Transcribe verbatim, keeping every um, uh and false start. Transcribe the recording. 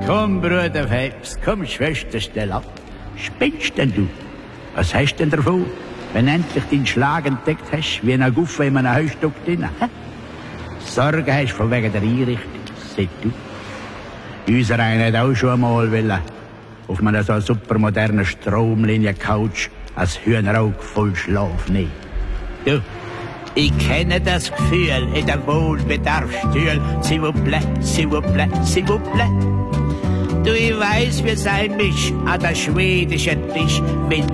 Komm, Bruder Phelps, komm, Schwester, stell ab. Spinnst denn du? Was hast denn davon, wenn endlich deinen Schlag entdeckt hast, wie ein Guffe in einem Heustock drin? Sorge hast von wegen der Einrichtung, sag du. Unser einer hat auch schon einmal wollen, auf einer so supermodernen Stromlinie-Couch als Hühnerauge voll Schlaf nehmen. Du, ich kenne das Gefühl in der Wohlbedarfsstühl. S'il vous plaît, s'il vous plaît, s'il vous plaît. Du, ich weiss, wie es einem ist an der schwedischen Tisch, wenn